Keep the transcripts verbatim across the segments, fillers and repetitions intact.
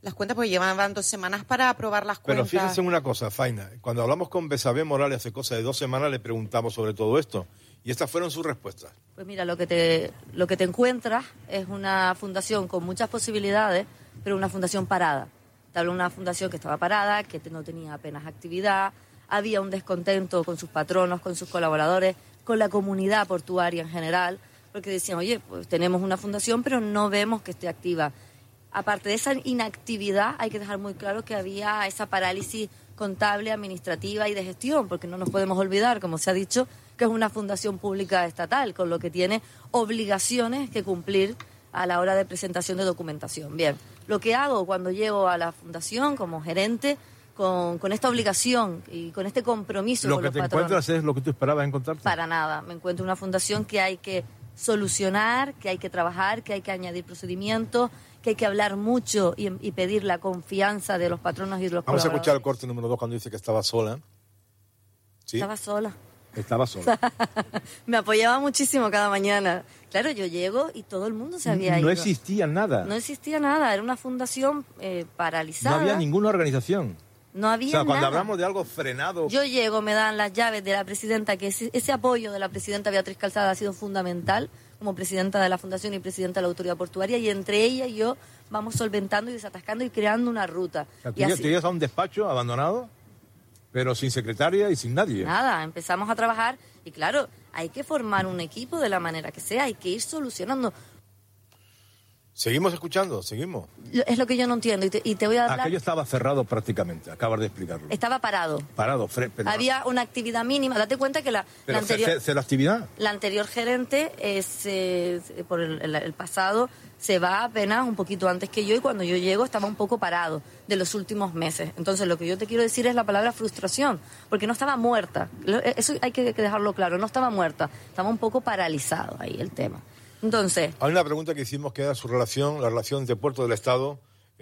las cuentas, porque llevaban dos semanas para aprobar las cuentas. Pero fíjense en una cosa, Faina. Cuando hablamos con Betsabé Morales hace cosa de dos semanas, le preguntamos sobre todo esto. Y estas fueron sus respuestas. Pues mira, lo que te, lo que te encuentras es una fundación con muchas posibilidades, pero una fundación parada. Te hablo de una fundación que estaba parada, que no tenía apenas actividad, había un descontento con sus patronos, con sus colaboradores, con la comunidad portuaria en general, porque decían, oye, pues tenemos una fundación, pero no vemos que esté activa. Aparte de esa inactividad, hay que dejar muy claro que había esa parálisis contable, administrativa y de gestión, porque no nos podemos olvidar, como se ha dicho, que es una fundación pública estatal, con lo que tiene obligaciones que cumplir a la hora de presentación de documentación. Bien, lo que hago cuando llego a la fundación como gerente, con, con esta obligación y con este compromiso lo con que los te patronos. encuentras es lo que tú esperabas encontrarte. Para nada, me encuentro una fundación que hay que solucionar, que hay que trabajar, que hay que añadir procedimientos, que hay que hablar mucho y, y pedir la confianza de los patronos y de los Vamos a colaboradores. escuchar el corte número dos cuando dice que estaba sola. ¿Sí? Estaba sola. Estaba sola. Me apoyaba muchísimo cada mañana. Claro, yo llego y todo el mundo se había ido. No existía nada. No existía nada, era una fundación eh, paralizada. No había ninguna organización. No había O sea, cuando nada. hablamos de algo frenado... Yo llego, me dan las llaves de la presidenta, que ese, ese apoyo de la presidenta Beatriz Calzada ha sido fundamental, como presidenta de la Fundación y presidenta de la Autoridad Portuaria, y entre ella y yo vamos solventando y desatascando y creando una ruta. O sea, tú Y ya- así- te llegas a un despacho abandonado, pero sin secretaria y sin nadie. Nada, empezamos a trabajar y claro, hay que formar un equipo de la manera que sea, hay que ir solucionando. Seguimos escuchando, seguimos. Es lo que yo no entiendo y te, y te voy a hablar. Aquello estaba cerrado prácticamente, acabas de explicarlo. Estaba parado. Parado, fre pero, Había una actividad mínima. Date cuenta que la, la pero anterior... ce- cero actividad. La anterior gerente, es, eh, por el, el- el pasado, se va apenas un poquito antes que yo y cuando yo llego estaba un poco parado de los últimos meses. Entonces lo que yo te quiero decir es la palabra frustración, porque no estaba muerta. Lo- Eso hay que que dejarlo claro, no estaba muerta, estaba un poco paralizado ahí el tema. Entonces... Hay una pregunta que hicimos que era su relación, la relación de Puerto del Estado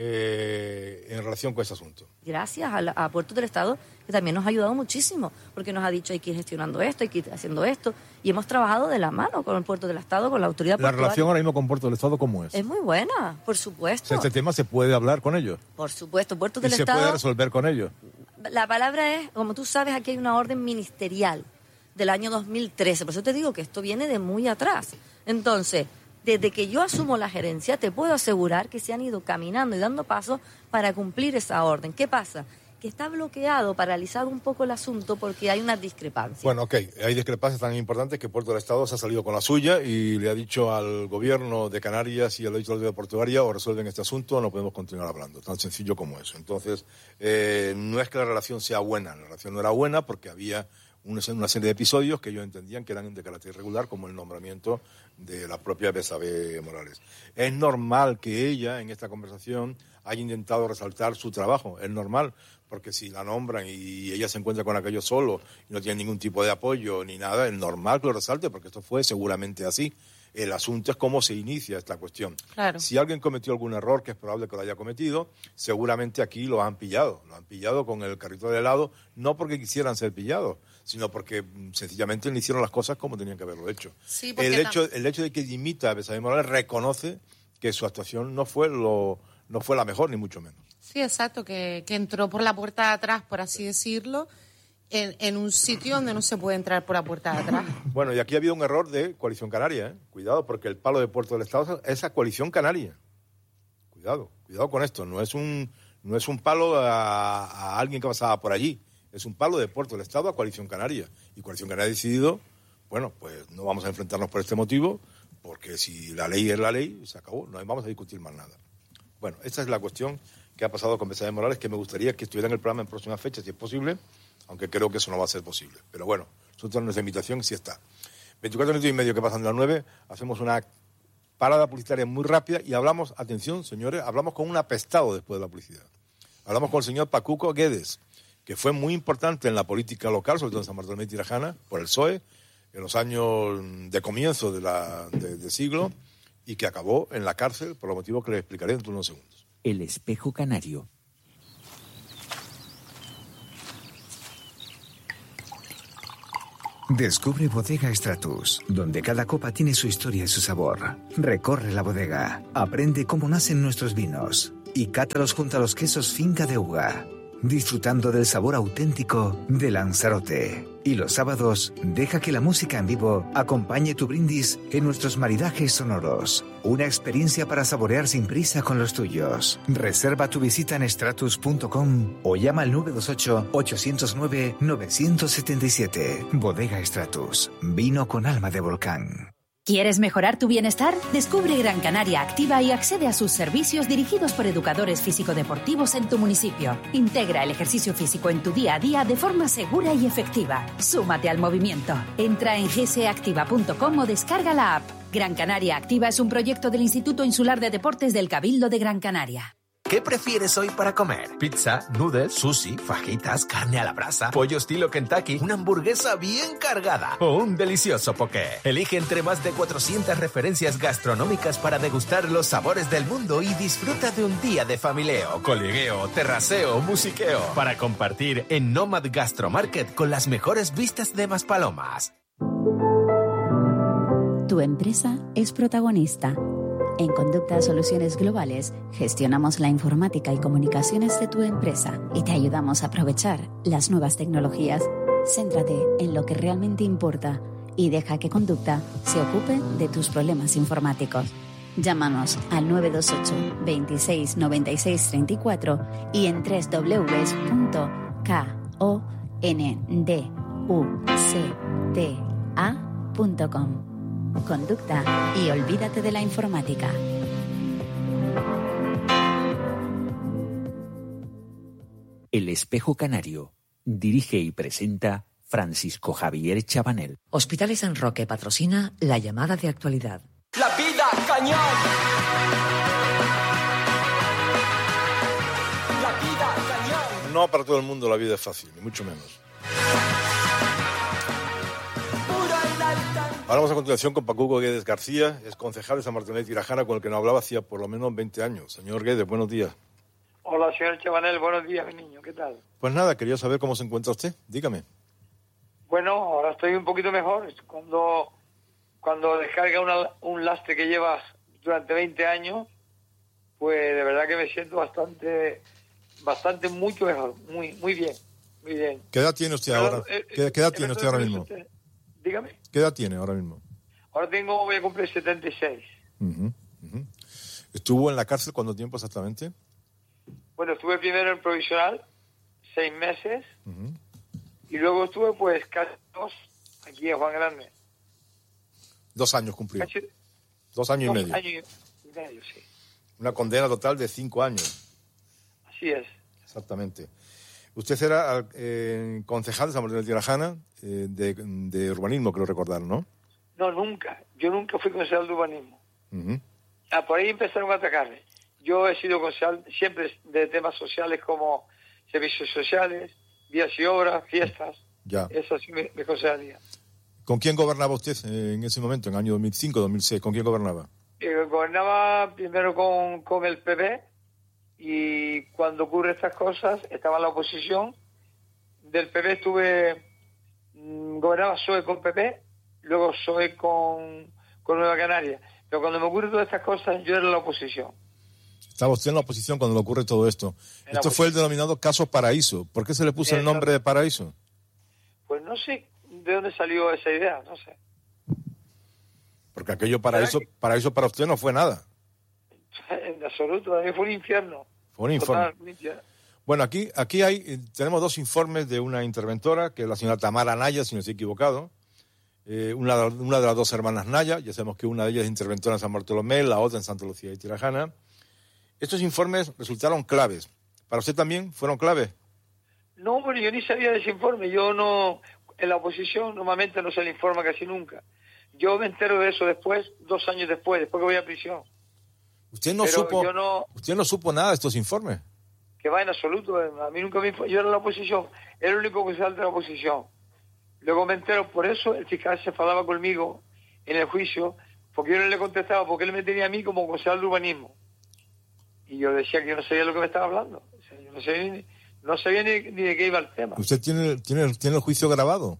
eh, en relación con ese asunto. Gracias a, la, a Puerto del Estado, que también nos ha ayudado muchísimo, porque nos ha dicho hay que ir gestionando esto, hay que ir haciendo esto, y hemos trabajado de la mano con el Puerto del Estado, con la autoridad La portuaria. relación ahora mismo con Puerto del Estado, ¿cómo es? Es muy buena, por O supuesto. sea, este tema se puede hablar con ellos Por supuesto, Puerto y del se Estado... puede resolver con ellos. La palabra es, como tú sabes, aquí hay una orden ministerial del año dos mil trece, por eso te digo que esto viene de muy atrás. Entonces, desde que yo asumo la gerencia, te puedo asegurar que se han ido caminando y dando pasos para cumplir esa orden. ¿Qué pasa? Que está bloqueado, paralizado un poco el asunto porque hay una discrepancia. Bueno, ok, hay discrepancias tan importantes que Puerto del Estado se ha salido con la suya y le ha dicho al gobierno de Canarias y le ha dicho a la autoridad portuaria o resuelven este asunto o no podemos continuar hablando, tan sencillo como eso. Entonces, eh, no es que la relación sea buena, la relación no era buena porque había una, una serie de episodios que ellos entendían que eran de carácter irregular, como el nombramiento de la propia Betsabé Morales. Es normal que ella, en esta conversación, haya intentado resaltar su trabajo, es normal, porque si la nombran y ella se encuentra con aquello solo y no tiene ningún tipo de apoyo ni nada, es normal que lo resalte, porque esto fue seguramente así. El asunto es cómo se inicia esta cuestión. Claro. Si alguien cometió algún error, que es probable que lo haya cometido, seguramente aquí lo han pillado. Lo han pillado con el carrito de helado, no porque quisieran ser pillados, sino porque mm, sencillamente le hicieron las cosas como tenían que haberlo hecho. Sí, porque el, tam- hecho el hecho de que dimita a Betsabé Morales reconoce que su actuación no fue, lo, no fue la mejor, ni mucho menos. Sí, exacto, que, que entró por la puerta de atrás, por así decirlo, en, en un sitio donde no se puede entrar por la puerta de atrás. Bueno, y aquí ha habido un error de Coalición Canaria, ¿eh? Cuidado, porque el palo de Puerto del Estado es a Coalición Canaria. Cuidado, cuidado con esto. No es un, no es un palo a, a alguien que pasaba por allí. Es un palo de Puerto del Estado a Coalición Canaria. Y Coalición Canaria ha decidido, bueno, pues no vamos a enfrentarnos por este motivo, porque si la ley es la ley, se acabó. No vamos a discutir más nada. Bueno, esta es la cuestión que ha pasado con Betsabé Morales, que me gustaría que estuviera en el programa en próximas fechas, si es posible, aunque creo que eso no va a ser posible. Pero bueno, nosotros nuestra invitación sí está. veinticuatro minutos y medio que pasan de las nueve, hacemos una parada publicitaria muy rápida y hablamos, atención señores, hablamos con un apestado después de la publicidad. Hablamos con el señor Pacuco Guedes, que fue muy importante en la política local, sobre todo en San Bartolomé y Tirajana, por el P S O E, en los años de comienzo de la, de, de siglo, y que acabó en la cárcel por los motivos que les explicaré dentro de unos segundos. El espejo canario. Descubre Bodega Stratus, donde cada copa tiene su historia y su sabor. Recorre la bodega, aprende cómo nacen nuestros vinos. y cátalos junto a los quesos Finca de Uga, disfrutando del sabor auténtico de Lanzarote. Y los sábados, deja que la música en vivo acompañe tu brindis en nuestros maridajes sonoros. Una experiencia para saborear sin prisa con los tuyos. Reserva tu visita en stratus punto com o llama al nueve dos ocho, ocho cero nueve, nueve siete siete. Bodega Stratus. Vino con alma de volcán. ¿Quieres mejorar tu bienestar? Descubre Gran Canaria Activa y accede a sus servicios dirigidos por educadores físico-deportivos en tu municipio. Integra el ejercicio físico en tu día a día de forma segura y efectiva. Súmate al movimiento. Entra en g s activa punto com o descarga la app. Gran Canaria Activa es un proyecto del Instituto Insular de Deportes del Cabildo de Gran Canaria. ¿Qué prefieres hoy para comer? ¿Pizza, noodles, sushi, fajitas, carne a la brasa, pollo estilo Kentucky, una hamburguesa bien cargada o un delicioso poké? Elige entre más de cuatrocientas referencias gastronómicas para degustar los sabores del mundo y disfruta de un día de familieo, colegueo, terraceo, musiqueo para compartir en Nomad Gastromarket con las mejores vistas de Maspalomas. Tu empresa es protagonista. En Conducta Soluciones Globales gestionamos la informática y comunicaciones de tu empresa y te ayudamos a aprovechar las nuevas tecnologías. Céntrate en lo que realmente importa y deja que Conducta se ocupe de tus problemas informáticos. Llámanos al nueve dos ocho, veintiséis, noventa y seis, treinta y cuatro y en doble u doble u doble u punto kondukta punto com. Conducta y olvídate de la informática. El Espejo Canario. Dirige y presenta Francisco Javier Chabanel. Hospitales San Roque patrocina la llamada de actualidad. ¡La vida, cañón! ¡La vida, cañón! No para todo el mundo la vida es fácil, ni mucho menos. Ahora vamos a continuación con Paco Guedes García, es concejal de San Martín de Tirajana, con el que no hablaba hacía por lo menos veinte años. Señor Guedes, buenos días. Hola, señor Chabanel, buenos días, mi niño, ¿qué tal? Pues nada, quería saber cómo se encuentra usted, dígame. Bueno, ahora estoy un poquito mejor. Cuando, cuando descarga una, un lastre que llevas durante veinte años, pues de verdad que me siento bastante, bastante mucho mejor, muy muy bien, muy bien. ¿Qué edad tiene usted Pero, ahora? eh, ¿Qué, qué edad eh, tiene usted ahora mismo? Usted, dígame. ¿Qué edad tiene ahora mismo? Ahora tengo, voy a cumplir setenta y seis. Uh-huh, uh-huh. ¿Estuvo en la cárcel cuánto tiempo exactamente? Bueno, estuve primero en provisional, seis meses, Uh-huh. y luego estuve pues casi dos aquí en Juan Grande. Dos años cumplió. Casi, Dos años dos y medio. años y medio, sí. Una condena total de cinco años. Así es. Exactamente. Usted era eh, concejal de San Martín de Tirajana, eh, de, de urbanismo, creo recordar, ¿no? No, nunca. Yo nunca fui concejal de urbanismo. Uh-huh. Ah, por ahí empezaron a atacarme. Yo he sido concejal siempre de temas sociales como servicios sociales, vías y obras, fiestas. Ya. Eso sí me, me concejalía. ¿Con quién gobernaba usted eh, en ese momento, en el año dos mil cinco, dos mil seis? ¿Con quién gobernaba? Eh, gobernaba primero con, con el P P y cuando ocurren estas cosas estaba en la oposición. Del P P estuve, mmm, gobernaba P S O E con P P, luego P S O E con, con Nueva Canaria. Pero cuando me ocurren todas estas cosas yo era la oposición. Estaba usted en la oposición cuando le ocurre todo esto. En Esto fue el denominado caso Paraíso. ¿Por qué se le puso Eh, el nombre de Paraíso? Pues no sé de dónde salió esa idea, no sé. Porque aquello Paraíso, Paraíso para usted no fue nada. En absoluto, también fue un infierno. Fue un informe. Total, un infierno. Bueno, aquí, aquí hay, eh, tenemos dos informes de una interventora, que es la señora Tamara Naya, si no estoy equivocado. Eh, una, una de las dos hermanas Naya, ya sabemos que una de ellas es interventora en San Bartolomé, la otra en Santa Lucía y Tirajana. Estos informes resultaron claves. ¿Para usted también fueron claves? No, bueno, yo ni sabía de ese informe. Yo no, en la oposición normalmente no se le informa casi nunca. Yo me entero de eso después, dos años después, después que voy a prisión. ¿Usted no Pero supo yo no, usted no supo nada de estos informes? que va en absoluto. A mí nunca me informó. Yo era la oposición, era el único oficial de la oposición. Luego me entero, por eso el fiscal se enfadaba conmigo en el juicio, porque yo no le contestaba, porque él me tenía a mí como concejal de urbanismo. Y yo decía que yo no sabía lo que me estaba hablando. O sea, yo no sabía, ni, no sabía ni, ni de qué iba el tema. ¿Usted tiene, tiene, tiene el juicio grabado?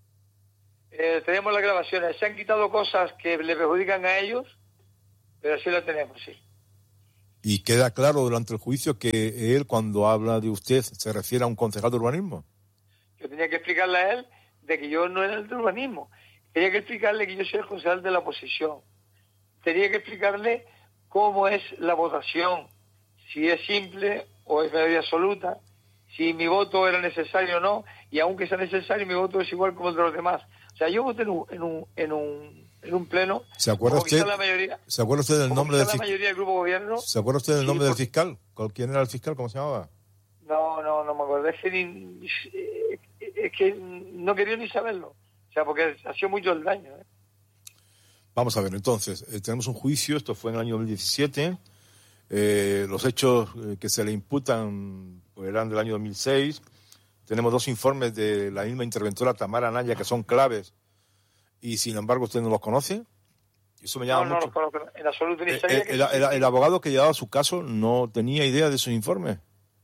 Eh, tenemos las grabaciones. Se han quitado cosas que le perjudican a ellos, pero sí las tenemos, sí. ¿Y queda claro durante el juicio que él, cuando habla de usted, se refiere a un concejal de urbanismo? Yo tenía que explicarle a él de que yo no era el de urbanismo. Tenía que explicarle que yo soy el concejal de la oposición. Tenía que explicarle cómo es la votación, si es simple o es mayoría absoluta, si mi voto era necesario o no, y aunque sea necesario, mi voto es igual como el de los demás. O sea, yo voté en un, en un, en un, en un pleno. ¿Se acuerda usted? La mayoría, ¿Se acuerda usted del nombre del fiscal? La mayoría del grupo gobierno. ¿Se acuerda usted del sí, nombre por... del fiscal? ¿Quién era el fiscal? ¿Cómo se llamaba? No, no, no me acuerdo. Es que, ni, es que no quería ni saberlo. O sea, porque ha sido mucho el daño. ¿eh? Vamos a ver, entonces, eh, tenemos un juicio, esto fue en el año dos mil diecisiete. Eh, los hechos eh, que se le imputan pues, eran del año dos mil seis. Tenemos dos informes de la misma interventora Tamara Anaya que son claves y sin embargo usted no los conoce. Eso me llama no, mucho. No los conozco en absoluto. Ni Eh, sabía eh, que el, el, el abogado que llevaba su caso no tenía idea de esos informes.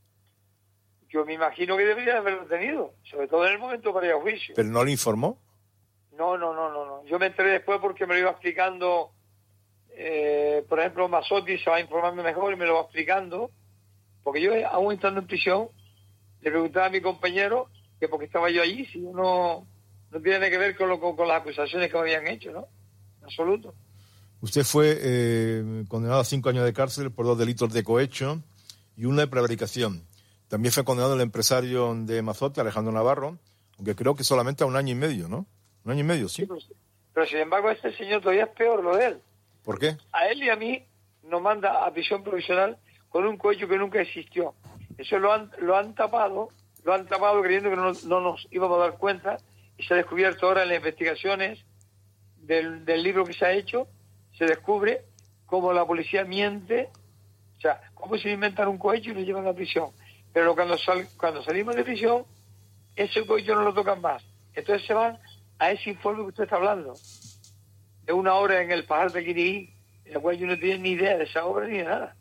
Yo me imagino que debería haberlo tenido, sobre todo en el momento para ir a juicio. ¿Pero no le informó? No, no, no, no, no. Yo me enteré después porque me lo iba explicando, eh, por ejemplo, Mazzotti se va a informarme mejor y me lo va explicando, porque yo, aún estando en prisión, le preguntaba a mi compañero que porque estaba yo allí, si yo no, no tiene que ver con, lo, con, con las acusaciones que me habían hecho, ¿no? En absoluto. Usted fue eh, condenado a cinco años de cárcel por dos delitos de cohecho y uno de prevaricación. También fue condenado el empresario de Mazzotti, Alejandro Navarro, aunque creo que solamente a un año y medio, ¿no? Un año y medio, sí. sí pero, pero sin embargo, este señor todavía es peor lo de él. ¿Por qué? A él y a mí nos manda a prisión provisional con un cohecho que nunca existió. Eso lo han, lo han tapado, lo han tapado creyendo que no, no nos íbamos a dar cuenta y se ha descubierto ahora en las investigaciones del, del libro que se ha hecho, se descubre cómo la policía miente, o sea, cómo se inventan un cohecho y lo llevan a prisión. Pero cuando, sal, cuando salimos de prisión, ese cohecho no lo tocan más. Entonces se van a ese informe que usted está hablando, de una obra en el Pajar de Quirií, en la cual yo no tenía ni idea de esa obra ni de nada.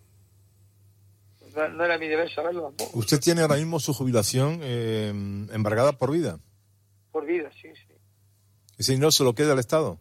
No, no era mi deber saberlo tampoco. ¿Usted tiene ahora mismo su jubilación eh, embargada por vida? Por vida, sí, sí. ¿Ese dinero se lo queda al Estado?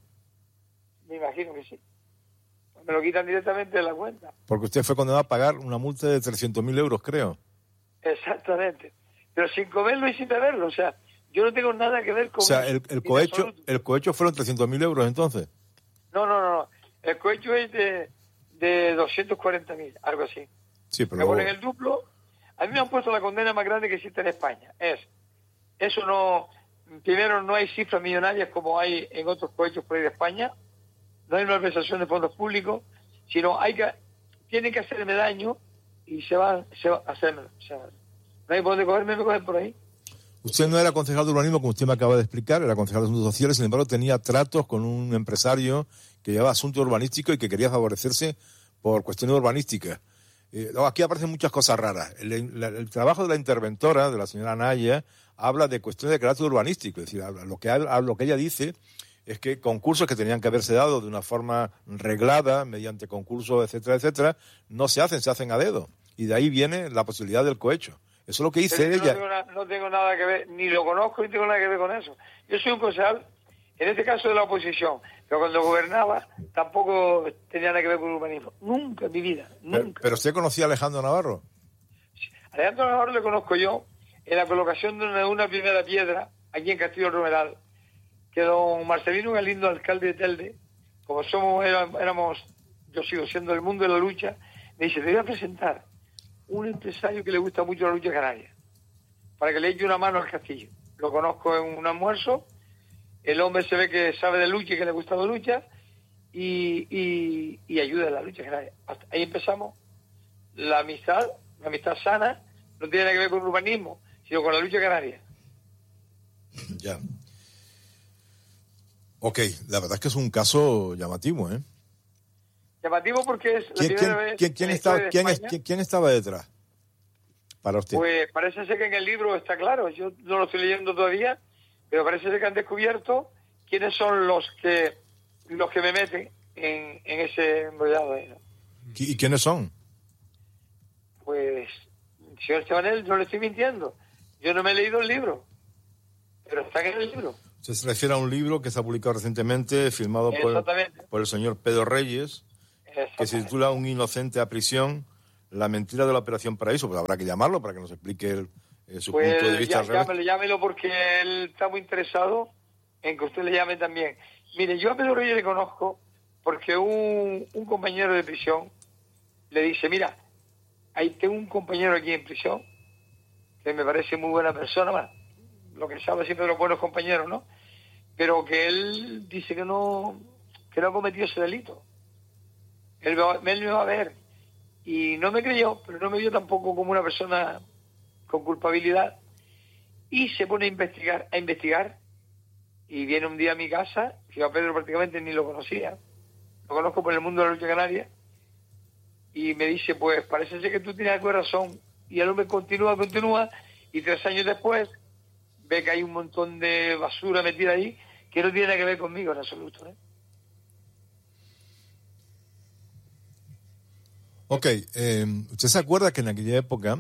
Me imagino que sí. Me lo quitan directamente de la cuenta. Porque usted fue condenado a pagar una multa de trescientos mil euros, creo. Exactamente. Pero sin comerlo y sin beberlo, o sea, yo no tengo nada que ver con... O sea, el, el cohecho el cohecho fueron trescientos mil euros, entonces. No, no, no, no. El cohecho es de, de doscientos cuarenta mil, algo así. Sí, pero... Me ponen el duplo. A mí me han puesto la condena más grande que existe en España. Es, eso no... Primero, no hay cifras millonarias como hay en otros cohechos por ahí de España. No hay una malversación de fondos públicos, sino hay que... Tienen que hacerme daño y se van se va a hacerme. O sea, no hay por dónde cogerme, me cogen por ahí. Usted no era concejal de urbanismo, como usted me acaba de explicar, era concejal de asuntos sociales, sin embargo tenía tratos con un empresario que llevaba asuntos urbanísticos y que quería favorecerse por cuestiones urbanísticas. Eh, aquí aparecen muchas cosas raras. El, el, el trabajo de la interventora, de la señora Anaya, habla de cuestiones de carácter urbanístico. Es decir, lo que, lo que ella dice es que concursos que tenían que haberse dado de una forma reglada, mediante concursos, etcétera, etcétera, no se hacen, se hacen a dedo. Y de ahí viene la posibilidad del cohecho. Eso es lo que dice Pero ella. No tengo, na, no tengo nada que ver, ni lo conozco ni tengo nada que ver con eso. Yo soy un concejal, en este caso de la oposición, pero cuando gobernaba tampoco tenía nada que ver con el urbanismo. Nunca en mi vida, nunca. Pero, pero usted conocía a Alejandro Navarro. Alejandro Navarro le conozco yo en la colocación de una, una primera piedra aquí en Castillo Romeral, que don Marcelino Galindo, alcalde de Telde, como somos éramos, yo sigo siendo del mundo de la lucha, me dice, te voy a presentar un empresario que le gusta mucho la lucha canaria, para que le eche una mano al castillo. Lo conozco en un almuerzo, el hombre se ve que sabe de lucha y que le gusta la lucha, y, y, y ayuda en la lucha canaria. Hasta ahí empezamos la amistad, la amistad sana, no tiene nada que ver con el urbanismo, sino con la lucha canaria. Ya. Ok, la verdad es que es un caso llamativo, ¿eh? Llamativo porque es la ¿Quién, primera quién, vez... ¿quién, quién, estaba, de quién, es, España, quién, ¿Quién estaba detrás para usted? Pues parece ser que en el libro está claro, yo no lo estoy leyendo todavía, pero parece ser que han descubierto quiénes son los que los que me meten en, en ese embrolado ahí, ¿no? ¿Y quiénes son? Pues, señor Chabanel, no le estoy mintiendo. Yo no me he leído el libro, pero está en el libro. Usted se refiere a un libro que se ha publicado recientemente, firmado por, por el señor Pedro Reyes, que se titula Un inocente a prisión, la mentira de la Operación Paraíso, pues habrá que llamarlo para que nos explique el, eh, su pues punto de vista. Ya, llámelo, llámelo porque él está muy interesado en que usted le llame también. Mire, yo a Pedro Reyes le conozco porque un, un compañero de prisión le dice, mira, ahí tengo un compañero aquí en prisión que me parece muy buena persona, bueno, lo que sabe siempre de los buenos compañeros, ¿no? Pero que él dice que no, que no ha cometido ese delito. Él, va, él me va a ver. Y no me creyó, pero no me vio tampoco como una persona con culpabilidad. Y se pone a investigar, a investigar. Y viene un día a mi casa, que yo a Pedro prácticamente ni lo conocía. Lo conozco por el mundo de la lucha canaria. Y me dice, pues parece ser que tú tienes algo de razón. Y el hombre continúa, continúa. Y tres años después ve que hay un montón de basura metida ahí que no tiene nada que ver conmigo en absoluto, ¿eh? Ok, eh, ¿usted se acuerda que en aquella época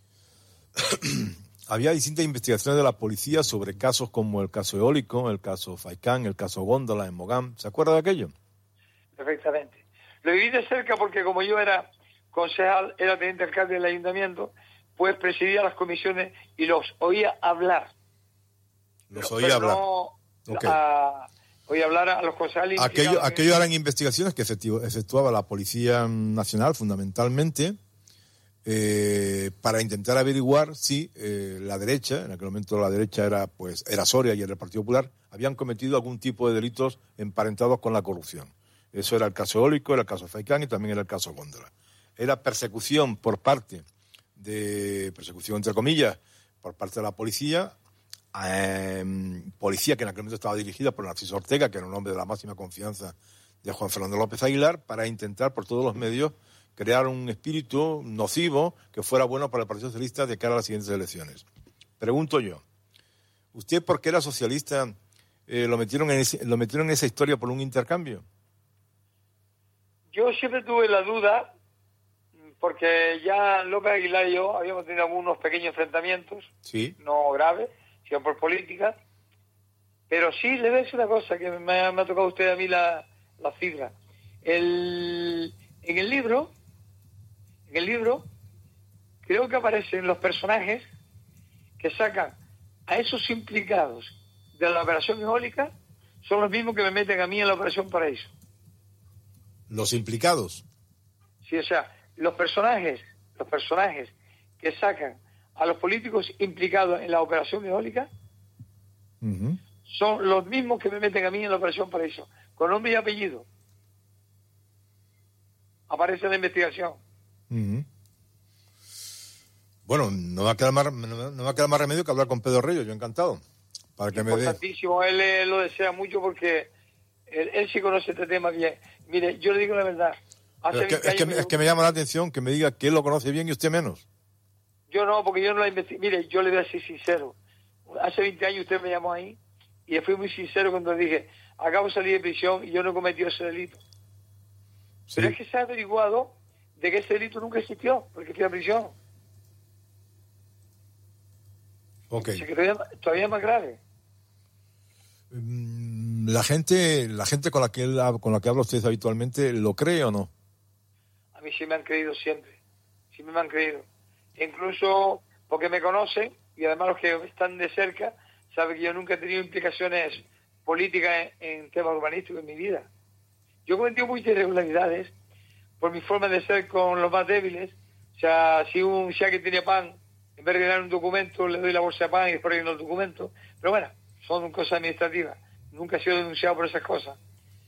había distintas investigaciones de la policía sobre casos como el caso eólico, el caso Faicán, el caso Góndola en Mogán? ¿Se acuerda de aquello? Perfectamente. Lo viví de cerca porque como yo era concejal, era teniente alcalde del ayuntamiento, pues presidía las comisiones y los oía hablar. Los Pero, oía pero hablar. No, Okay. a, oía hablar a los concejales. Aquello, aquello eran investigaciones que efectivo, efectuaba la Policía Nacional fundamentalmente eh, para intentar averiguar si eh, la derecha, en aquel momento la derecha era pues era Soria y era el Partido Popular, habían cometido algún tipo de delitos emparentados con la corrupción. Eso era el caso eólico, era el caso Faicán y también era el caso Góndola. Era persecución por parte de, persecución entre comillas, por parte de la policía, eh, policía que en aquel momento estaba dirigida por Narciso Ortega, que era un hombre de la máxima confianza de Juan Fernando López Aguilar, para intentar por todos los medios crear un espíritu nocivo que fuera bueno para el Partido Socialista de cara a las siguientes elecciones. Pregunto yo, ¿usted por qué era socialista eh, lo metieron en ese, lo metieron en esa historia por un intercambio? Yo siempre tuve la duda, porque ya López Aguilar y yo habíamos tenido algunos pequeños enfrentamientos, sí, no graves, sino por política, pero sí le voy a decir una cosa que me ha, me ha tocado usted a mí la, la fibra. El, en el libro, en el libro, creo que aparecen los personajes que sacan a esos implicados de la operación eólica, son los mismos que me meten a mí en la operación Paraíso. Los implicados. Sí, o sea, los personajes, los personajes que sacan a los políticos implicados en la operación eólica uh-huh. son los mismos que me meten a mí en la operación Paraíso, con nombre y apellido. Aparece en la investigación. Uh-huh. Bueno, no va a quedar más, no, no va a quedar más remedio que hablar con Pedro Reyes, yo encantado. Para que me dé. Importantísimo, él, él lo desea mucho porque él, él sí conoce este tema bien. Mire, yo le digo la verdad. Hace es, que, es, que, me, es que me llama la atención que me diga que él lo conoce bien y usted menos. Yo no, porque yo no la investigué. Mire, yo le voy a ser sincero. Hace veinte años usted me llamó ahí y le fui muy sincero cuando le dije, acabo de salir de prisión y yo no he cometido ese delito. Sí. Pero es que se ha averiguado de que ese delito nunca existió, porque fui a prisión. Ok. Así que todavía, todavía es más grave. La gente, la gente con la que él, con la que habla usted habitualmente, ¿lo cree o no? A mí sí me han creído siempre. Sí me han creído. Incluso porque me conocen y además los que están de cerca saben que yo nunca he tenido implicaciones políticas en, en temas urbanísticos en mi vida. Yo he cometido muchas irregularidades por mi forma de ser con los más débiles. O sea, si un si alguien tenía pan, en vez de dar un documento, le doy la bolsa de pan y después le doy el documento. Pero bueno, son cosas administrativas. Nunca he sido denunciado por esas cosas.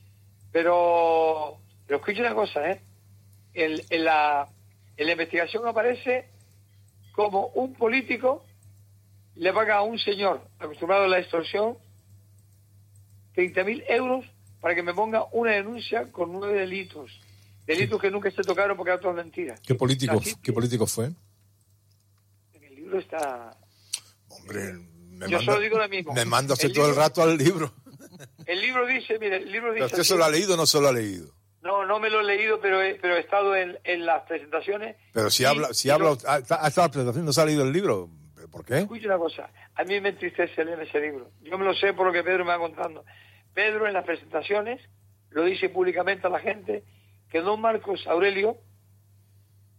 Pero, pero escucha una cosa, ¿eh? En, en, la, en la investigación aparece como un político le paga a un señor acostumbrado a la extorsión treinta mil euros para que me ponga una denuncia con nueve delitos. Delitos que nunca se tocaron porque eran todas mentiras. ¿Qué político, ¿qué político fue? En el libro está... Hombre, me yo manda, solo digo lo mismo. Me manda usted el todo libro, el rato al libro. El libro dice, mire, el libro dice... ¿Pero usted se lo ha leído o no se lo ha leído? No, no me lo he leído, pero he, pero he estado en, en las presentaciones. Pero si y, habla, si habla, no, ha estado en la presentación, no se ha leído el libro. ¿Por qué? Escucha una cosa, a mí me entristece leer ese libro. Yo me lo sé por lo que Pedro me va contando. Pedro en las presentaciones lo dice públicamente a la gente que don Marcos Aurelio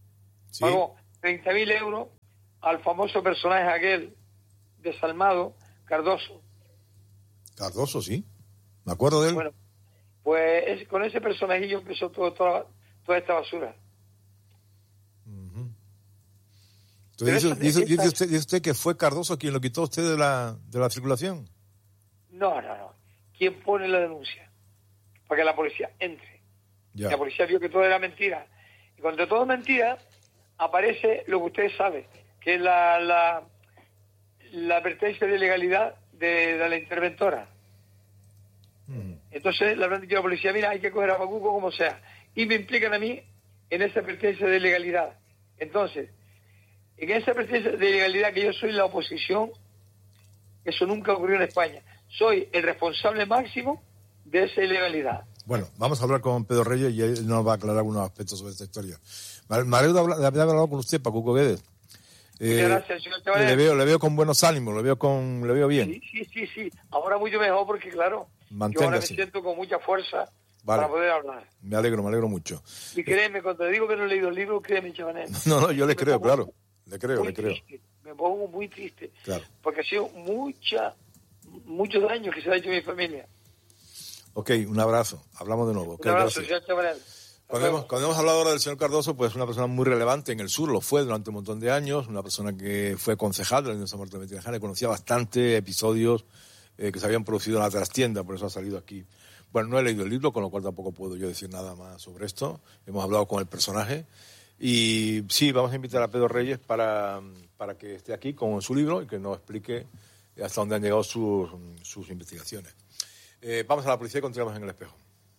Sí. Pagó treinta mil euros al famoso personaje aquel desalmado, Cardoso. Cardoso, sí. Me acuerdo de él. Bueno, pues es, con ese personajillo empezó todo, toda, toda esta basura. Uh-huh. Entonces, dice, dice, dice, usted, dice usted que fue Cardoso quien lo quitó a usted de la, de la circulación. No, no, no. ¿Quién pone la denuncia? Para que la policía entre. Ya. La policía vio que todo era mentira. Y cuando todo es mentira, aparece lo que ustedes saben, que es la, la, la advertencia de ilegalidad de, de la interventora. Mm. Entonces le habrán dicho a la policía, mira, hay que coger a Pacuco como sea. Y me implican a mí en esa advertencia de ilegalidad. Entonces, en esa advertencia de ilegalidad que yo soy la oposición, eso nunca ocurrió en España. Soy el responsable máximo de esa ilegalidad. Bueno, vamos a hablar con Pedro Reyes y él nos va a aclarar algunos aspectos sobre esta historia. Me alegro de haber hablado con usted, Pacuco Guedes. Eh, gracias, señor Chavarel. Le veo, le veo con buenos ánimos, le veo con, le veo bien. Sí, sí, sí, sí. Ahora mucho mejor porque, claro, Manténgase. Yo ahora me siento con mucha fuerza vale. para poder hablar. Me alegro, me alegro mucho. Y créeme, cuando le digo que no he leído el libro, créeme, Chavarel. No, no, yo le creo, claro. Le creo, le creo. Triste. Me pongo muy triste. Claro. Porque ha sido mucha, muchos daños que se ha hecho a mi familia. Ok, un abrazo. Hablamos de nuevo. Un Okay, abrazo, señor Chavarel. Cuando hemos, cuando hemos hablado ahora del señor Cardoso, pues es una persona muy relevante en el sur, lo fue durante un montón de años, una persona que fue concejal de la Unión de San Martín de Metinajana, conocía bastante episodios eh, que se habían producido en la trastienda, por eso ha salido aquí. Bueno, no he leído el libro, con lo cual tampoco puedo yo decir nada más sobre esto. Hemos hablado con el personaje y sí, vamos a invitar a Pedro Reyes para, para que esté aquí con su libro y que nos explique hasta dónde han llegado sus, sus investigaciones. Eh, vamos a la policía y continuamos en El Espejo.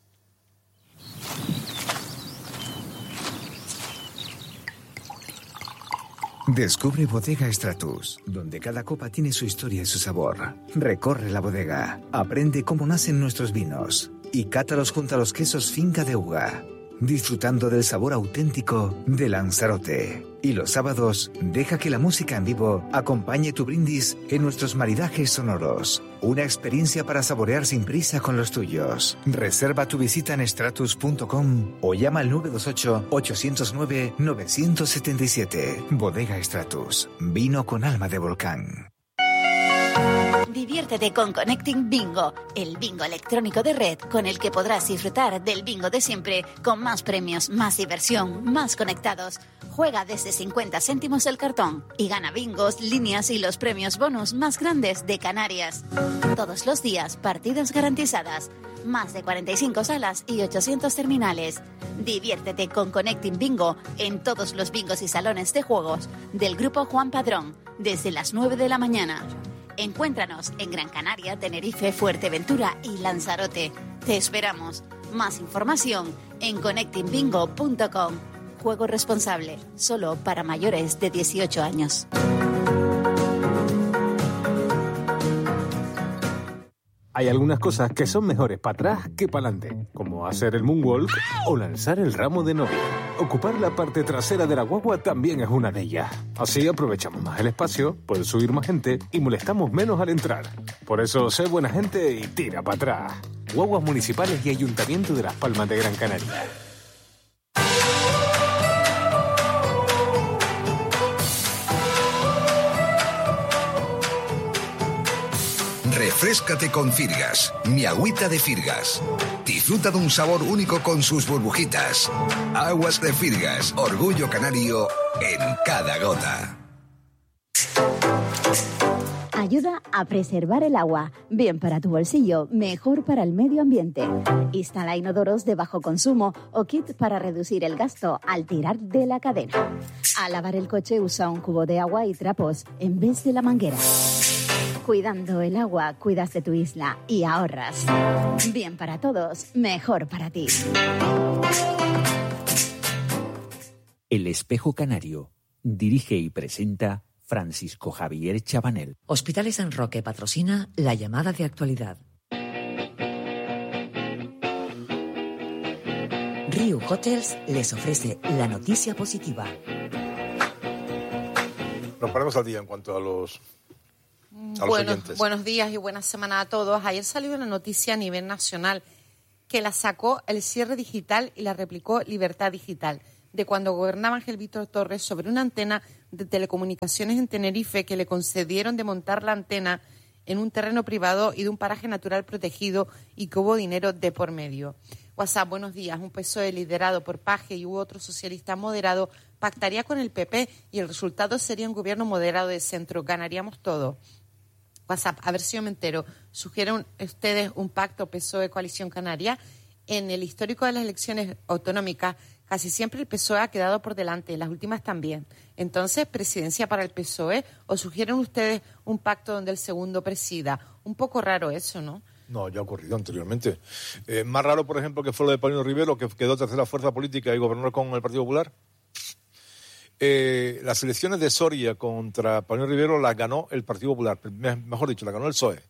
Descubre Bodega Stratus, donde cada copa tiene su historia y su sabor. Recorre la bodega, aprende cómo nacen nuestros vinos y cátalos junto a los quesos Finca de Uga, disfrutando del sabor auténtico de Lanzarote. Y los sábados, deja que la música en vivo acompañe tu brindis en nuestros maridajes sonoros. Una experiencia para saborear sin prisa con los tuyos. Reserva tu visita en stratus punto com o llama al nueve dos ocho, ocho cero nueve, nueve siete siete. Bodega Stratus, vino con alma de volcán. Diviértete con Connecting Bingo, el bingo electrónico de red con el que podrás disfrutar del bingo de siempre, con más premios, más diversión, más conectados. Juega desde cincuenta céntimos el cartón y gana bingos, líneas y los premios bonus más grandes de Canarias. Todos los días, partidas garantizadas. Más de cuarenta y cinco salas y ochocientos terminales. Diviértete con Connecting Bingo en todos los bingos y salones de juegos del Grupo Juan Padrón, desde las nueve de la mañana. Encuéntranos en Gran Canaria, Tenerife, Fuerteventura y Lanzarote. Te esperamos. Más información en connecting bingo punto com. Juego responsable, solo para mayores de dieciocho años. Hay algunas cosas que son mejores para atrás que para adelante, como hacer el moonwalk o lanzar el ramo de novia. Ocupar la parte trasera de la guagua también es una de ellas. Así aprovechamos más el espacio, puede subir más gente y molestamos menos al entrar. Por eso, sé buena gente y tira para atrás. Guaguas municipales y Ayuntamiento de Las Palmas de Gran Canaria. Refréscate con Firgas, mi agüita de Firgas. Disfruta de un sabor único con sus burbujitas. Aguas de Firgas, orgullo canario en cada gota. Ayuda a preservar el agua. Bien para tu bolsillo, mejor para el medio ambiente. Instala inodoros de bajo consumo o kit para reducir el gasto al tirar de la cadena. Al lavar el coche usa un cubo de agua y trapos en vez de la manguera. Cuidando el agua, cuidas de tu isla y ahorras. Bien para todos, mejor para ti. El Espejo Canario dirige y presenta Francisco Javier Chabanel. Hospitales San Roque patrocina la llamada de actualidad. Riu Hotels les ofrece la noticia positiva. Nos ponemos al día en cuanto a los... Buenos, buenos días y buena semana a todos. Ayer salió una noticia a nivel nacional que la sacó el Cierre Digital y la replicó Libertad Digital. de cuando gobernaba Ángel Víctor Torres sobre una antena de telecomunicaciones en Tenerife que le concedieron de montar la antena en un terreno privado y de un paraje natural protegido y que hubo dinero de por medio. WhatsApp, buenos días. Un P S O E liderado por Paje y u otro socialista moderado pactaría con el P P y el resultado sería un gobierno moderado de centro. Ganaríamos todo. WhatsApp, a ver si yo me entero. ¿Sugieren ustedes un pacto P S O E-Coalición Canaria? En el histórico de las elecciones autonómicas, casi siempre el P S O E ha quedado por delante, las últimas también. Entonces, ¿presidencia para el P S O E? ¿O sugieren ustedes un pacto donde el segundo presida? Un poco raro eso, ¿no? No, ya ha ocurrido anteriormente. Eh, más raro, por ejemplo, que fue lo de Paulino Rivero, que quedó tercera fuerza política y gobernó con el Partido Popular. Eh, las elecciones de Soria contra Paulino Rivero las ganó el Partido Popular, mejor dicho, las ganó el P S O E.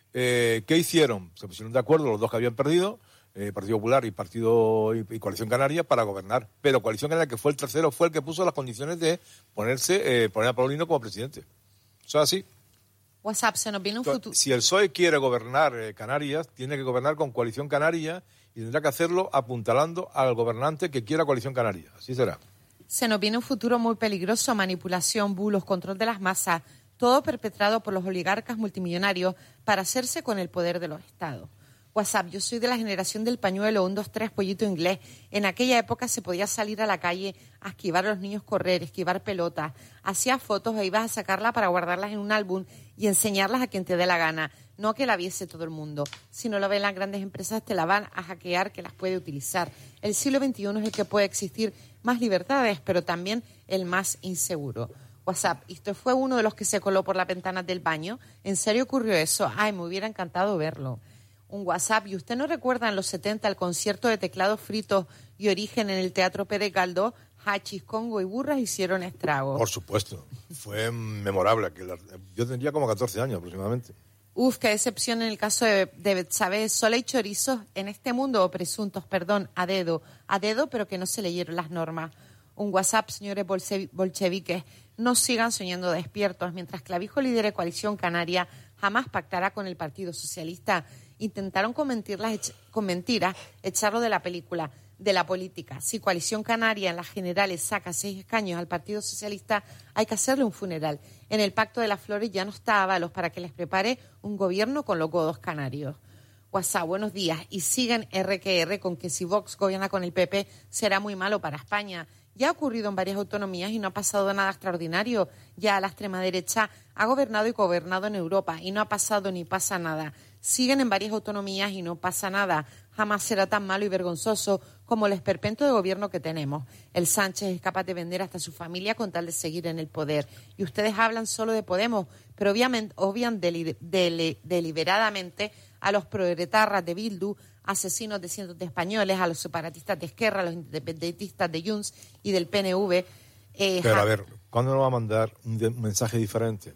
Eh, ¿Qué hicieron? Se pusieron de acuerdo los dos que habían perdido, eh, Partido Popular y Partido y, y Coalición Canaria, para gobernar. Pero Coalición Canaria, que fue el tercero, fue el que puso las condiciones de ponerse, eh, poner a Paulino como presidente. Eso es así. WhatsApp, se nos viene un futuro. Si el P S O E quiere gobernar eh, Canarias, tiene que gobernar con Coalición Canaria y tendrá que hacerlo apuntalando al gobernante que quiera Coalición Canaria. Así será. Se nos viene un futuro muy peligroso, manipulación, bulos, control de las masas, todo perpetrado por los oligarcas multimillonarios para hacerse con el poder de los estados. WhatsApp, yo soy de la generación del pañuelo, un, dos, tres, pollito inglés. En aquella época se podía salir a la calle a esquivar a los niños correr, esquivar pelotas. Hacías fotos e ibas a sacarlas para guardarlas en un álbum y enseñarlas a quien te dé la gana. No que la viese todo el mundo. Si no lo ven las grandes empresas, te la van a hackear, que las puede utilizar. El siglo veintiuno es el que puede existir más libertades, pero también el más inseguro. WhatsApp, ¿esto fue uno de los que se coló por las ventanas del baño? ¿En serio ocurrió eso? Ay, me hubiera encantado verlo. Un WhatsApp, ¿y usted no recuerda en los setenta el concierto de teclados fritos y origen en el Teatro Pérez Galdós? Hachis, Congo y burras hicieron estragos. Por supuesto, fue memorable. Yo tendría como catorce años aproximadamente. Uf, qué decepción en el caso de, de Betsabe. Solo hay chorizos en este mundo, o presuntos, perdón, a dedo. A dedo, pero que no se leyeron las normas. Un WhatsApp, señores bolcheviques, no sigan soñando despiertos. Mientras Clavijo lidere Coalición Canaria, jamás pactará con el Partido Socialista. Intentaron con mentiras, con mentiras echarlo de la película, de la política. Si Coalición Canaria en las generales saca seis escaños al Partido Socialista, hay que hacerle un funeral. En el Pacto de las Flores ya no está Ábalos para que les prepare un gobierno con los godos canarios. WhatsApp, buenos días. Y siguen erre que erre con que si Vox gobierna con el P P será muy malo para España. Ya ha ocurrido en varias autonomías y no ha pasado nada extraordinario. Ya la extrema derecha ha gobernado y gobernado en Europa y no ha pasado ni pasa nada. Siguen en varias autonomías y no pasa nada. Jamás será tan malo y vergonzoso como el esperpento de gobierno que tenemos. El Sánchez es capaz de vender hasta su familia con tal de seguir en el poder. Y ustedes hablan solo de Podemos, pero obviamente, obvian deli, deli, deliberadamente a los proetarras de Bildu, asesinos de cientos de españoles, a los separatistas de Esquerra, a los independentistas de Junts y del P N V. Eh, Pero a ver, ¿cuándo nos va a mandar un, de, un mensaje diferente?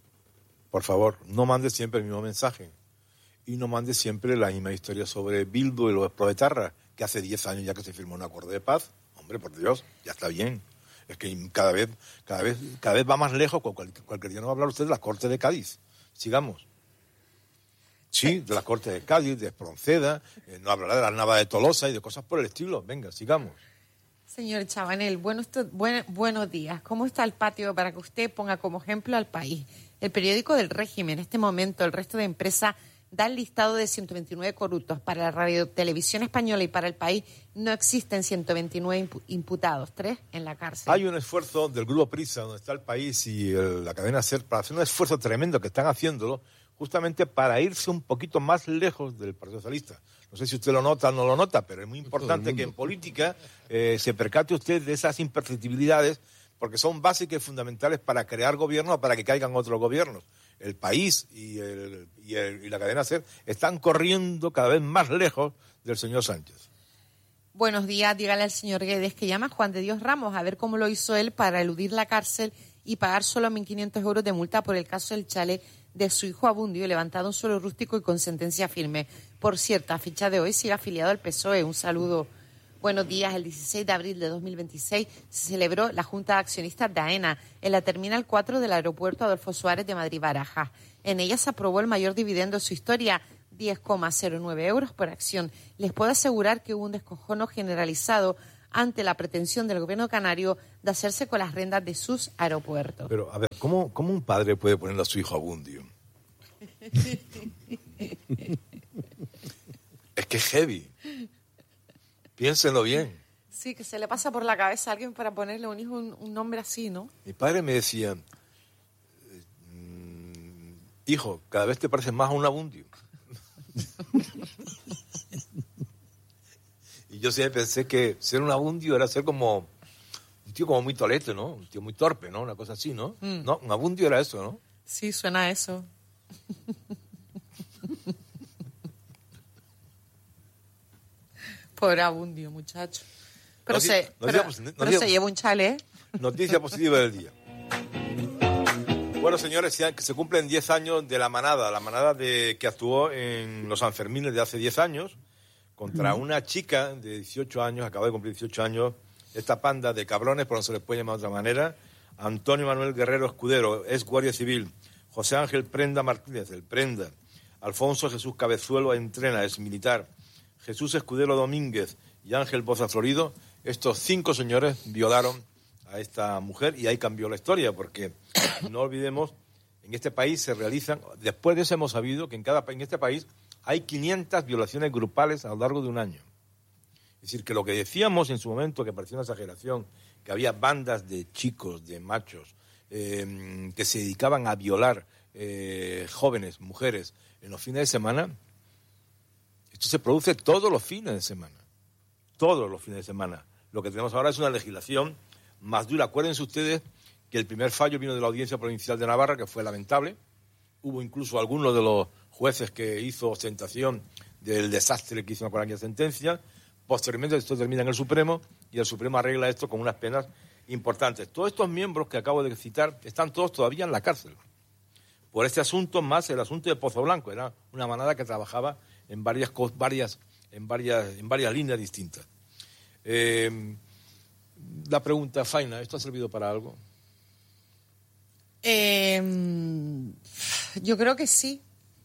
Por favor, no mande siempre el mismo mensaje. Y no mande siempre la misma historia sobre Bildu y los proetarras, que hace diez años ya que se firmó un acuerdo de paz. Hombre, por Dios, ya está bien. Es que cada vez, cada vez, cada vez va más lejos. Cualquier, cualquier día nos va a hablar usted de las Cortes de Cádiz. Sigamos. Sí, de las Cortes de Cádiz, de Espronceda, eh, no hablará de la Nava de Tolosa y de cosas por el estilo. Venga, sigamos. Señor Chabanel, buenos, buen, buenos días. ¿Cómo está el patio para que usted ponga como ejemplo al país? El periódico del régimen, en este momento, el resto de empresas da el listado de ciento veintinueve corruptos. Para la radiotelevisión española y para el país no existen ciento veintinueve imputados, tres en la cárcel. Hay un esfuerzo del Grupo Prisa, donde está el país y el, la cadena SER, para hacer un esfuerzo tremendo que están haciéndolo, justamente para irse un poquito más lejos del Partido Socialista. No sé si usted lo nota o no lo nota, pero es muy importante que en política eh, se percate usted de esas imperceptibilidades, porque son básicas y fundamentales para crear gobierno o para que caigan otros gobiernos. El país y, el, y, el, y la cadena SER están corriendo cada vez más lejos del señor Sánchez. Buenos días, dígale al señor Guedes que llama a Juan de Dios Ramos a ver cómo lo hizo él para eludir la cárcel y pagar solo mil quinientos euros de multa por el caso del chalet de su hijo Abundio, levantado un suelo rústico y con sentencia firme. Por cierto, a fecha de hoy sigue afiliado al P S O E. Un saludo. Buenos días. El dieciséis de abril de dos mil veintiséis se celebró la Junta de Accionistas de AENA en la Terminal cuatro del Aeropuerto Adolfo Suárez de Madrid-Barajas. En ella se aprobó el mayor dividendo de su historia, diez coma cero nueve euros por acción. Les puedo asegurar que hubo un descojono generalizado ante la pretensión del gobierno canario de hacerse con las riendas de sus aeropuertos. Pero, a ver, ¿cómo, cómo un padre puede ponerle a su hijo Abundio? Es que es heavy. Piénsenlo bien. Sí, que se le pasa por la cabeza a alguien para ponerle a un hijo un, un nombre así, ¿no? Mi padre me decía, mm, hijo, cada vez te pareces más a un Abundio. Y yo siempre pensé que ser un Abundio era ser como un tío como muy tolete, ¿no? Un tío muy torpe, ¿no? Una cosa así, ¿no? Mm. No, un Abundio era eso, ¿no? Sí, suena a eso. Pobre Abundio, muchacho. Pero, Noticia, se, pero, noticia, pero noticia, se lleva un chale. Noticia positiva del día. Bueno, señores, que se cumplen diez años de la manada, la manada de, que actuó en los Sanfermines de hace diez años, contra mm. una chica de dieciocho años, acaba de cumplir dieciocho años, esta panda de cabrones, por no se les puede llamar de otra manera, Antonio Manuel Guerrero Escudero, ex guardia civil, José Ángel Prenda Martínez, el Prenda, Alfonso Jesús Cabezuelo Entrena, ex militar, Jesús Escudero Domínguez y Ángel Boza Florido, estos cinco señores violaron a esta mujer y ahí cambió la historia, porque no olvidemos, en este país se realizan, después de eso hemos sabido que en cada en este país hay quinientas violaciones grupales a lo largo de un año. Es decir, que lo que decíamos en su momento, que parecía una exageración, que había bandas de chicos, de machos, eh, que se dedicaban a violar eh, jóvenes, mujeres, en los fines de semana, esto se produce todos los fines de semana. Todos los fines de semana. Lo que tenemos ahora es una legislación más dura. Acuérdense ustedes que el primer fallo vino de la Audiencia Provincial de Navarra, que fue lamentable. Hubo incluso algunos de los jueces que hizo ostentación del desastre que hicieron con aquella sentencia. Posteriormente esto termina en el Supremo y el Supremo arregla esto con unas penas importantes. Todos estos miembros que acabo de citar están todos todavía en la cárcel por este asunto, más el asunto de Pozo Blanco. Era una manada que trabajaba en varias, varias, en varias, en varias líneas distintas. Eh, la pregunta, Faina, ¿esto ha servido para algo? Eh, yo creo que sí.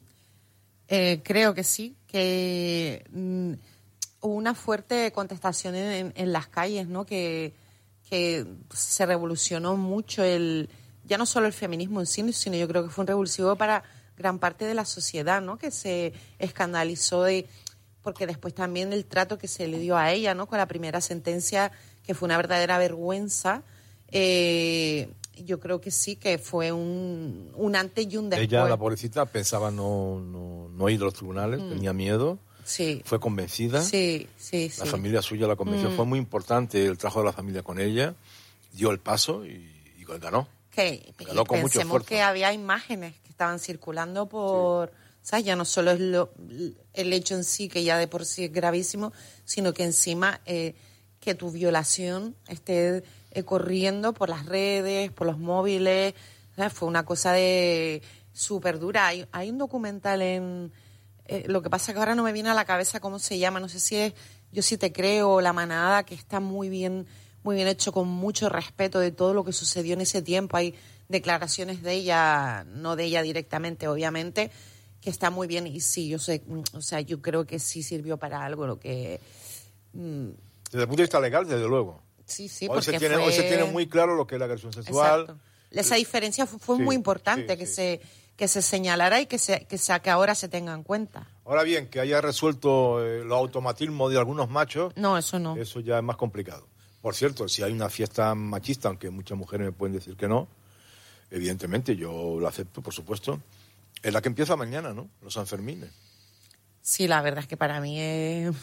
Eh, creo que sí. Que mm, hubo una fuerte contestación en, en las calles, ¿no? Que, que se revolucionó mucho el, ya no solo el feminismo en sí, sino yo creo que fue un revulsivo para gran parte de la sociedad, ¿no? Que se escandalizó de, porque después también el trato que se le dio a ella, ¿no? Con la primera sentencia, que fue una verdadera vergüenza. Eh, yo creo que sí, que fue un, un antes y un después. Ella, la pobrecita, pensaba no, no, no ir a los tribunales, mm. tenía miedo. Sí. Fue convencida. Sí, sí, La sí. familia suya la convenció. Mm. Fue muy importante el trabajo de la familia con ella. Dio el paso y, y ganó. Que, ganó con mucho esfuerzo. Que había imágenes que estaban circulando por... Sí. ¿Sabes? Ya no solo es lo, el hecho en sí, que ya de por sí es gravísimo, sino que encima eh, que tu violación esté eh, corriendo por las redes, por los móviles. ¿Sabes? Fue una cosa de súper dura. Hay, hay un documental en... Eh, lo que pasa es que ahora no me viene a la cabeza cómo se llama. No sé si es Yo sí te creo, La manada, que está muy bien, muy bien hecho, con mucho respeto de todo lo que sucedió en ese tiempo. Hay declaraciones de ella, no de ella directamente, obviamente, que está muy bien. Y sí, yo sé, o sea, yo creo que sí sirvió para algo lo que... Mmm, desde el punto de vista legal, desde luego. Sí, sí, hoy porque se tiene, fue... Hoy se tiene muy claro lo que es la agresión sexual. Exacto. Esa diferencia fue, fue sí, muy importante, sí, que sí. se que se señalara y que se que, se, que ahora se tenga en cuenta. Ahora bien, que haya resuelto eh, los automatismos de algunos machos... No, eso no. Eso ya es más complicado. Por cierto, si hay una fiesta machista, aunque muchas mujeres me pueden decir que no, evidentemente yo lo acepto, por supuesto, es la que empieza mañana, ¿no? Los Sanfermines. Sí, la verdad es que para mí es...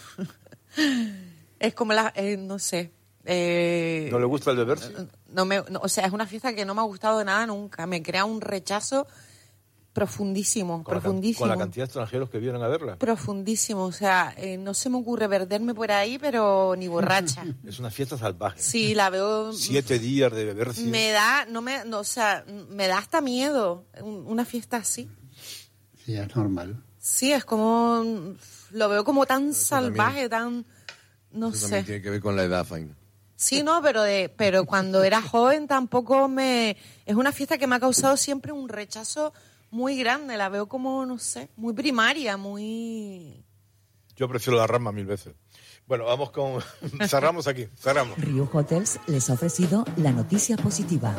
es como la... Eh, no sé... Eh, ¿No le gusta el beberse? No me, no, o sea, es una fiesta que no me ha gustado de nada nunca. Me crea un rechazo profundísimo, con profundísimo. La, con la cantidad de extranjeros que vienen a verla. Profundísimo, o sea, eh, no se me ocurre perderme por ahí, pero ni borracha. Es una fiesta salvaje. Sí, la veo... Siete días de beberse. Me da, no me, no, o sea, me da hasta miedo una fiesta así. Sí, es normal. Sí, es como... Lo veo como tan eso salvaje, también, tan... No eso sé. También tiene que ver con la edad, Faina. Sí, no, pero de, pero cuando era joven tampoco me... Es una fiesta que me ha causado siempre un rechazo muy grande. La veo como, no sé, muy primaria, muy... Yo prefiero la rama mil veces. Bueno, vamos con... cerramos aquí, cerramos. Riu Hotels les ha ofrecido la noticia positiva.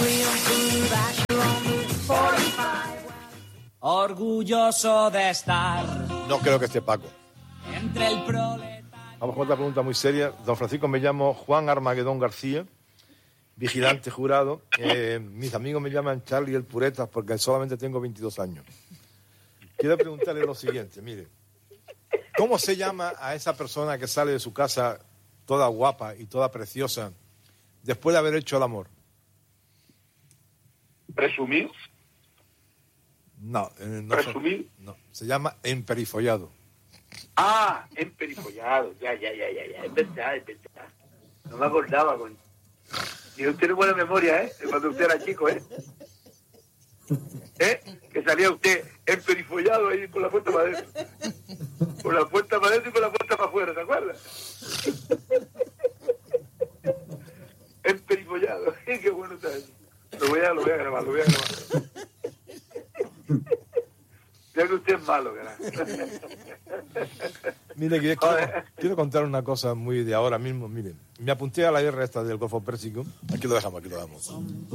Orgulloso de estar No creo que esté Paco. entre el prole... Vamos con otra pregunta muy seria. Don Francisco, me llamo Juan Armagedón García, vigilante jurado. Eh, mis amigos me llaman Charlie el Puretas porque solamente tengo veintidós años. Quiero preguntarle lo siguiente, mire. ¿Cómo se llama a esa persona que sale de su casa toda guapa y toda preciosa después de haber hecho el amor? ¿Presumir? No, eh, no, ¿Presumir? no, se llama emperifollado. Ah, emperifollado, ya, ya, ya, ya, ya, es verdad, es verdad. No me acordaba, con... Y usted tiene buena memoria, ¿eh? Cuando usted era chico, ¿eh? ¿Eh? Que salía usted emperifollado ahí por la puerta para adentro. Por la puerta para adentro y por la puerta para afuera, ¿te acuerdas? Emperifollado, qué bueno está eso. Lo voy a, lo voy a grabar, lo voy a grabar. Ya que usted es malo, carajo. Mire, quiero, quiero, quiero contar una cosa muy de ahora mismo. Miren, me apunté a la guerra esta del Golfo Pérsico. Aquí lo dejamos, aquí lo dejamos.